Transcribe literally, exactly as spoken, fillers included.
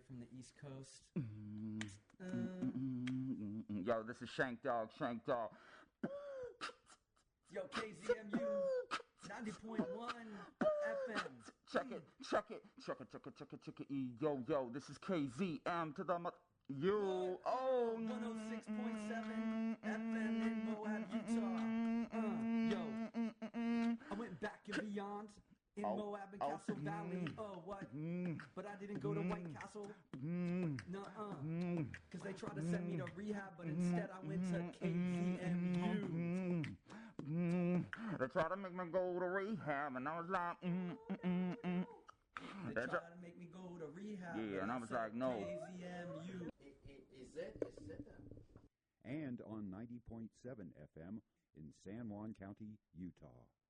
from the East Coast. Mm, Uh, mm, mm, mm. Yo, this is Shank Dog, Shank Dog. Yo, K Z M U ninety point one F M. Check it, check it, check it, check it, check it, check it. Yo, yo, this is K Z M to the mo- you. Oh, one oh six point seven F M in Moab, Utah. Uh, yo, I went back and beyond in Oh, Moab and oh, Castle Valley. mm, Oh, what? mm, But I didn't go to White Castle. mm, Nuh-uh. mm, Because they tried to send me to rehab, but instead I went to K Z M U. mm, mm. They tried to make me go to rehab, and I was like, mm, mm, mm, mm. They That's tried a- to make me go to rehab. Yeah, but and I was said like, no. K Z M U. Is it? Is it? And on ninety point seven F M in San Juan County, Utah.